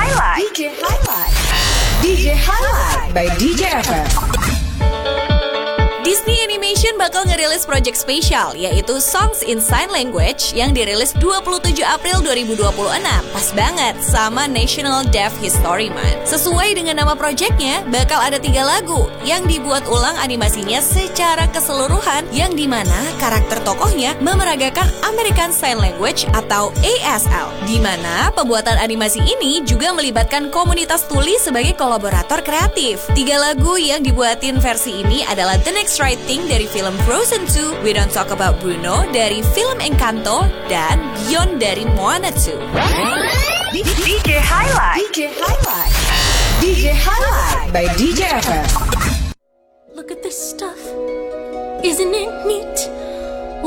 DJ Highlight by DJ FM. Disney Animation bakal ngerilis project spesial, yaitu Songs in Sign Language yang dirilis 27 April 2026. Pas banget sama National Deaf History Month. Sesuai dengan nama projectnya, bakal ada 3 lagu yang dibuat ulang animasinya secara keseluruhan, yang dimana karakter tokohnya memeragakan American Sign Language atau ASL. Dimana pembuatan animasi ini juga melibatkan komunitas tuli sebagai kolaborator kreatif. 3 lagu yang dibuatin versi ini adalah The Next Right Thing dari film Frozen 2, We Don't Talk About Bruno dari film Encanto, dan Beyond dari Moana 2. DJ Highlight by DJ FM. Look at this stuff, isn't it neat?